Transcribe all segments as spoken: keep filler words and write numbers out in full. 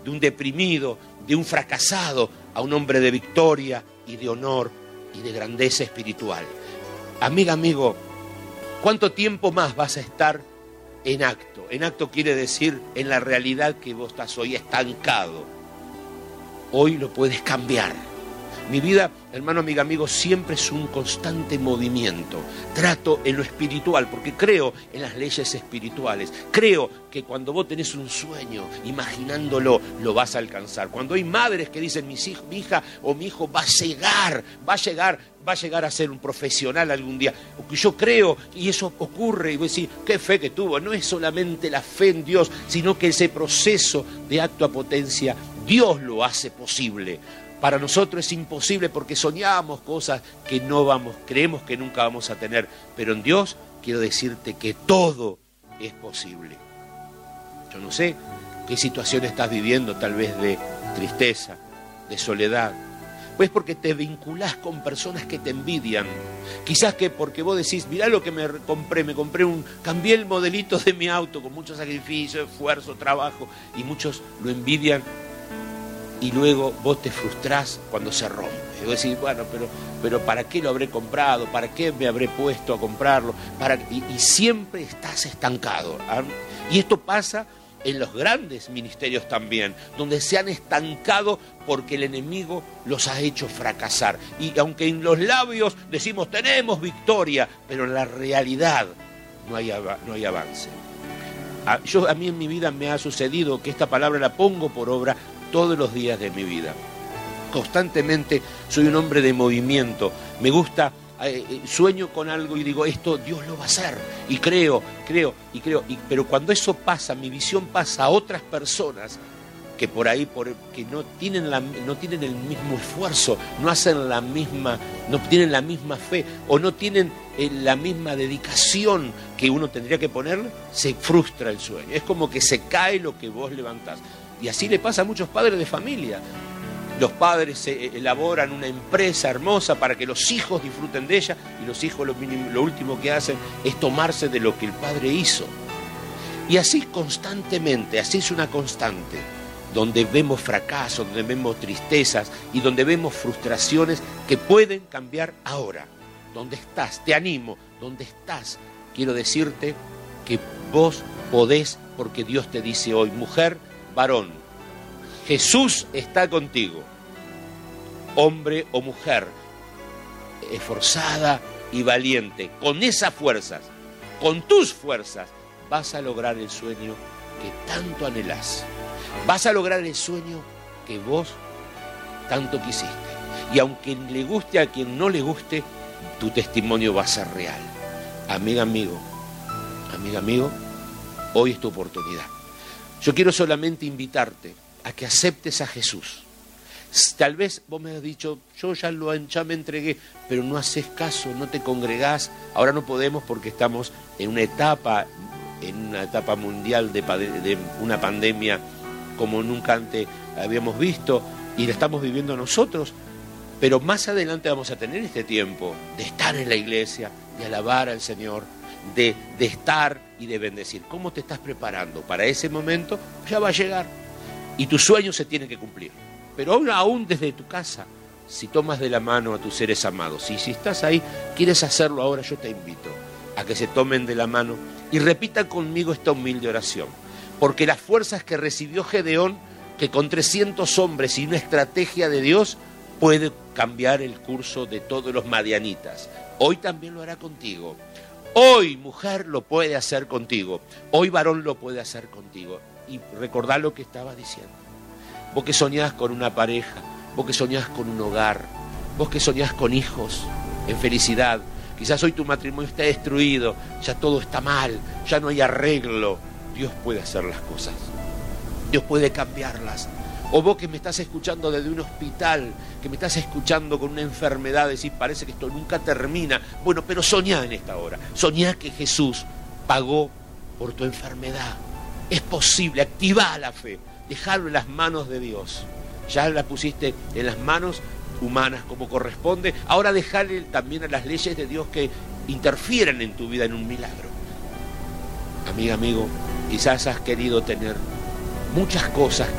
de un deprimido, de un fracasado, a un hombre de victoria y de honor y de grandeza espiritual. Amiga, amigo, ¿cuánto tiempo más vas a estar en acto? En acto quiere decir en la realidad que vos estás hoy estancado. Hoy lo puedes cambiar. Mi vida, hermano, amiga, amigo, siempre es un constante movimiento. Trato en lo espiritual, porque creo en las leyes espirituales. Creo que cuando vos tenés un sueño, imaginándolo, lo vas a alcanzar. Cuando hay madres que dicen, mis hijos, mi hija o mi hijo va a llegar, va a llegar, va a llegar a ser un profesional algún día. Yo creo, y eso ocurre, y vos decís, qué fe que tuvo. No es solamente la fe en Dios, sino que ese proceso de acto a potencia, Dios lo hace posible. Para nosotros es imposible porque soñamos cosas que no vamos, creemos que nunca vamos a tener. Pero en Dios quiero decirte que todo es posible. Yo no sé qué situación estás viviendo, tal vez de tristeza, de soledad. Pues porque te vinculás con personas que te envidian. Quizás que porque vos decís, mirá lo que me compré, me compré un, cambié el modelito de mi auto con mucho sacrificio, esfuerzo, trabajo, y muchos lo envidian. Y luego vos te frustrás cuando se rompe. Y vos decís, bueno, pero, pero ¿para qué lo habré comprado? ¿Para qué me habré puesto a comprarlo? Para... Y, y siempre estás estancado. ¿Ah? Y esto pasa en los grandes ministerios también, donde se han estancado porque el enemigo los ha hecho fracasar. Y aunque en los labios decimos, tenemos victoria, pero en la realidad no hay, no hay avance. A, yo, a mí en mi vida me ha sucedido que esta palabra la pongo por obra todos los días de mi vida. Constantemente soy un hombre de movimiento. Me gusta, eh, sueño con algo y digo, esto Dios lo va a hacer. Y creo, creo, y creo. Y, pero cuando eso pasa, mi visión pasa a otras personas que por ahí, por, que no tienen, la, no tienen el mismo esfuerzo, no hacen la misma, no tienen la misma fe, o no tienen eh, la misma dedicación que uno tendría que ponerle, se frustra el sueño. Es como que se cae lo que vos levantás. Y así le pasa a muchos padres de familia. Los padres elaboran una empresa hermosa para que los hijos disfruten de ella, y los hijos lo, mínimo, lo último que hacen es tomarse de lo que el padre hizo. Y así constantemente, así es una constante, donde vemos fracasos, donde vemos tristezas y donde vemos frustraciones que pueden cambiar ahora. ¿Dónde estás? Te animo. ¿Dónde estás? Quiero decirte que vos podés, porque Dios te dice hoy, mujer, varón, Jesús está contigo. Hombre o mujer, esforzada y valiente, con esas fuerzas, con tus fuerzas, vas a lograr el sueño que tanto anhelás. Vas a lograr el sueño que vos tanto quisiste. Y aunque le guste a quien no le guste, tu testimonio va a ser real. Amiga, amigo, amiga, amigo, hoy es tu oportunidad. Yo quiero solamente invitarte a que aceptes a Jesús. Tal vez vos me has dicho, yo ya, lo, ya me entregué, pero no haces caso, no te congregás. Ahora no podemos porque estamos en una etapa, en una etapa mundial de, de una pandemia como nunca antes habíamos visto, y la estamos viviendo nosotros. Pero más adelante vamos a tener este tiempo de estar en la iglesia, de alabar al Señor, de, de estar y de bendecir. ¿Cómo te estás preparando para ese momento? Ya va a llegar y tus sueños se tienen que cumplir. Pero aún, aún desde tu casa, si tomas de la mano a tus seres amados, y si estás ahí, quieres hacerlo ahora, yo te invito a que se tomen de la mano y repitan conmigo esta humilde oración. Porque las fuerzas que recibió Gedeón, que con trescientos hombres y una estrategia de Dios, puede cambiar el curso de todos los madianitas. Hoy también lo hará contigo. Hoy, mujer, lo puede hacer contigo. Hoy, varón, lo puede hacer contigo. Y recordá lo que estaba diciendo. Vos que soñás con una pareja, vos que soñás con un hogar, vos que soñás con hijos, en felicidad. Quizás hoy tu matrimonio está destruido, ya todo está mal, ya no hay arreglo. Dios puede hacer las cosas. Dios puede cambiarlas. O vos que me estás escuchando desde un hospital, que me estás escuchando con una enfermedad, decís, parece que esto nunca termina. Bueno, pero soñá en esta hora. Soñá que Jesús pagó por tu enfermedad. Es posible, activá la fe. Dejalo en las manos de Dios. Ya la pusiste en las manos humanas como corresponde. Ahora dejale también a las leyes de Dios que interfieran en tu vida en un milagro. Amiga, amigo, quizás has querido tener muchas cosas que nunca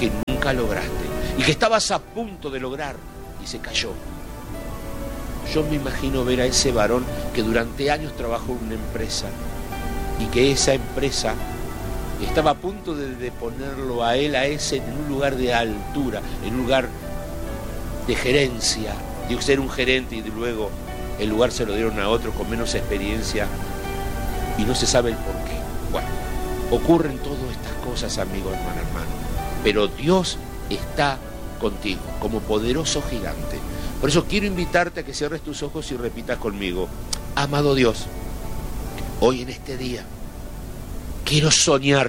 nunca lograste y que estabas a punto de lograr y se cayó. Yo me imagino ver a ese varón que durante años trabajó en una empresa y que esa empresa estaba a punto de, de ponerlo a él, a ese, en un lugar de altura, en un lugar de gerencia, de ser un gerente, y de luego el lugar se lo dieron a otro con menos experiencia y no se sabe el por qué. Bueno, ocurren todas estas cosas, amigo, hermano, hermano, pero Dios está contigo como poderoso gigante. Por eso quiero invitarte a que cierres tus ojos y repitas conmigo: amado Dios, hoy en este día quiero soñar,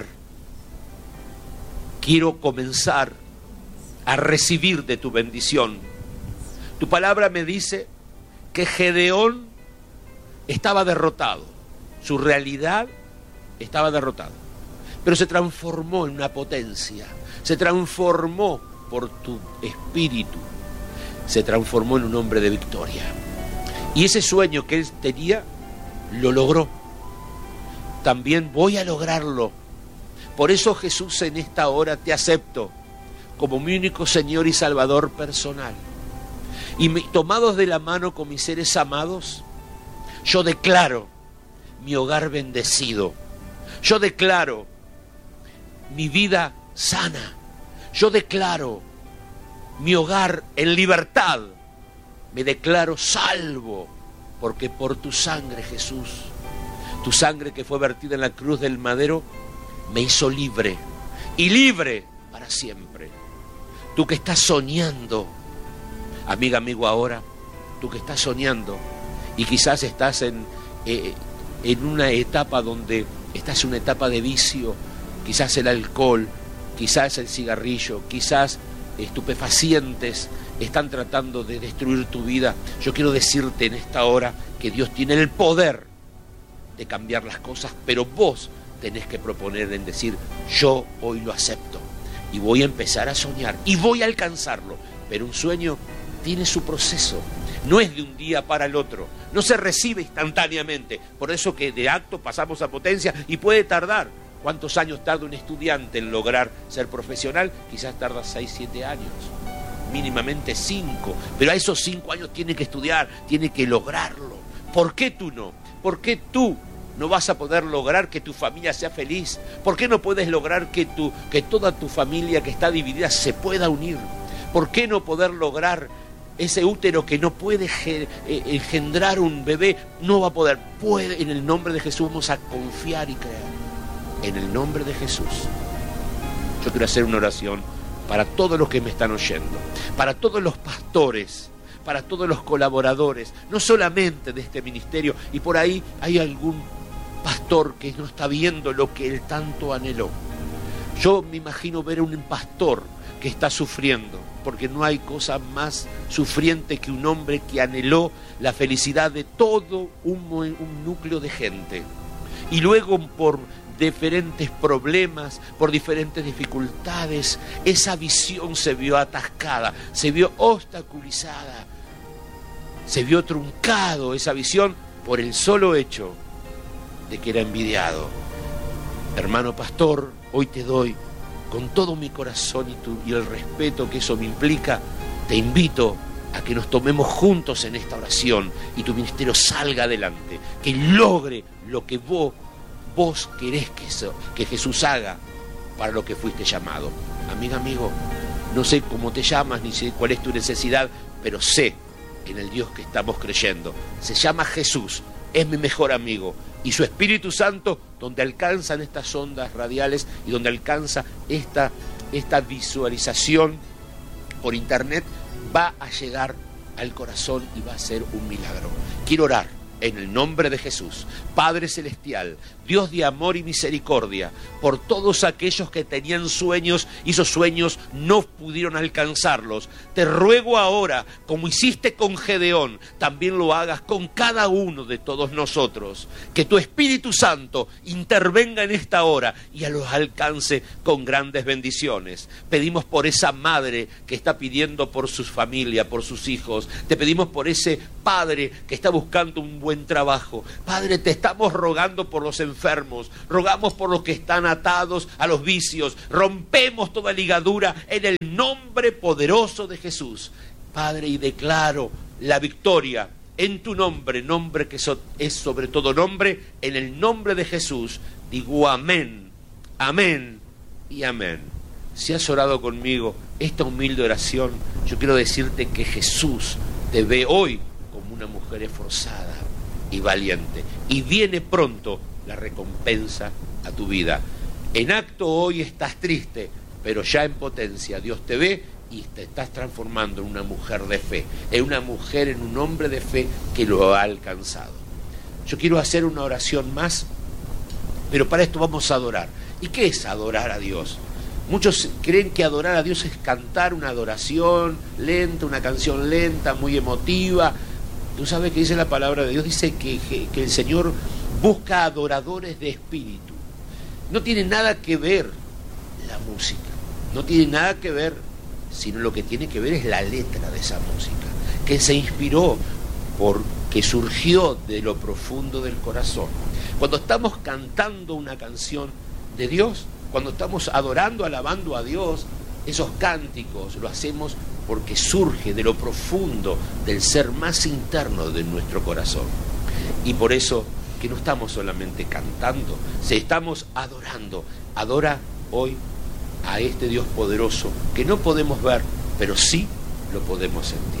quiero comenzar a recibir de tu bendición. Tu palabra me dice que Gedeón estaba derrotado, su realidad estaba derrotado, pero se transformó en una potencia, se transformó por tu espíritu, se transformó en un hombre de victoria. Y ese sueño que él tenía, lo logró. También voy a lograrlo. Por eso, Jesús, en esta hora te acepto como mi único Señor y Salvador personal. Y me, tomados de la mano con mis seres amados, yo declaro mi hogar bendecido. Yo declaro mi vida sana. Yo declaro mi hogar en libertad. Me declaro salvo, porque por tu sangre, Jesús, tu sangre que fue vertida en la cruz del madero, me hizo libre, y libre para siempre. Tú que estás soñando, amiga, amigo, ahora, tú que estás soñando, y quizás estás en, eh, en una etapa donde estás en una etapa de vicio, quizás el alcohol, quizás el cigarrillo, quizás estupefacientes están tratando de destruir tu vida. Yo quiero decirte en esta hora que Dios tiene el poder de cambiar las cosas, pero vos tenés que proponer en decir: yo hoy lo acepto y voy a empezar a soñar y voy a alcanzarlo. Pero un sueño tiene su proceso, no es de un día para el otro, no se recibe instantáneamente. Por eso que de acto pasamos a potencia y puede tardar. ¿Cuántos años tarda un estudiante en lograr ser profesional? Quizás tarda seis, siete años, mínimamente cinco, pero a esos cinco años tiene que estudiar, tiene que lograrlo. ¿Por qué tú no? ¿Por qué tú no vas a poder lograr que tu familia sea feliz? ¿Por qué no puedes lograr que, tu, que toda tu familia que está dividida se pueda unir? ¿Por qué no poder lograr ese útero que no puede engendrar un bebé? No va a poder. Puede. En el nombre de Jesús vamos a confiar y creer. En el nombre de Jesús. Yo quiero hacer una oración para todos los que me están oyendo, para todos los pastores, para todos los colaboradores, no solamente de este ministerio. Y por ahí hay algún pastor que no está viendo lo que él tanto anheló. Yo me imagino ver a un pastor que está sufriendo, porque no hay cosa más sufriente que un hombre que anheló la felicidad de todo un, un núcleo de gente. Y luego por diferentes problemas, por diferentes dificultades, esa visión se vio atascada, se vio obstaculizada, se vio truncado esa visión por el solo hecho de que era envidiado. Hermano pastor, hoy te doy con todo mi corazón y, tu, y el respeto que eso me implica, te invito a que nos tomemos juntos en esta oración y tu ministerio salga adelante, que logre lo que vos Vos querés que, eso, que Jesús haga para lo que fuiste llamado. Amiga, amigo, no sé cómo te llamas ni sé cuál es tu necesidad, pero sé en el Dios que estamos creyendo. Se llama Jesús, es mi mejor amigo. Y su Espíritu Santo, donde alcanzan estas ondas radiales y donde alcanza esta, esta visualización por internet, va a llegar al corazón y va a ser un milagro. Quiero orar. En el nombre de Jesús, Padre Celestial, Dios de amor y misericordia, por todos aquellos que tenían sueños y esos sueños no pudieron alcanzarlos, te ruego ahora, como hiciste con Gedeón, también lo hagas con cada uno de todos nosotros. Que tu Espíritu Santo intervenga en esta hora y a los alcance con grandes bendiciones. Pedimos por esa madre que está pidiendo por su familia, por sus hijos. Te pedimos por ese padre que está buscando un buen trabajo. Padre, te estamos rogando por los enfermos, rogamos por los que están atados a los vicios, rompemos toda ligadura en el nombre poderoso de Jesús. Padre, y declaro la victoria en tu nombre, nombre que es sobre todo nombre, en el nombre de Jesús. Digo amén, amén y amén. Si has orado conmigo esta humilde oración, yo quiero decirte que Jesús te ve hoy como una mujer esforzada y valiente, y viene pronto la recompensa a tu vida. En acto hoy estás triste, pero ya en potencia Dios te ve y te estás transformando en una mujer de fe, en una mujer, en un hombre de fe que lo ha alcanzado. Yo quiero hacer una oración más, pero para esto vamos a adorar. ¿Y qué es adorar a Dios? Muchos creen que adorar a Dios es cantar una adoración lenta, una canción lenta, muy emotiva. Tú sabes que dice la palabra de Dios, dice que, que, que el Señor busca adoradores de espíritu. No tiene nada que ver la música, no tiene nada que ver, sino lo que tiene que ver es la letra de esa música, que se inspiró, porque surgió de lo profundo del corazón. Cuando estamos cantando una canción de Dios, cuando estamos adorando, alabando a Dios, esos cánticos lo hacemos porque surge de lo profundo del ser más interno de nuestro corazón. Y por eso que no estamos solamente cantando, se estamos adorando. Adora hoy a este Dios poderoso que no podemos ver, pero sí lo podemos sentir.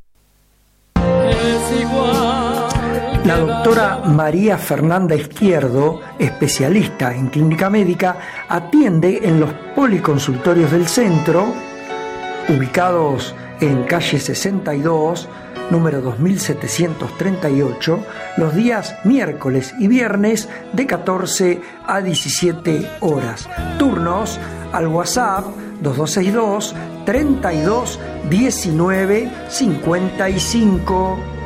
Es igual. La doctora María Fernanda Izquierdo, especialista en clínica médica, atiende en los policonsultorios del centro, ubicados en calle sesenta y dos, número dos mil setecientos treinta y ocho, los días miércoles y viernes de catorce a diecisiete horas. Turnos al WhatsApp dos dos seis dos, treinta y dos, diecinueve, cincuenta y cinco.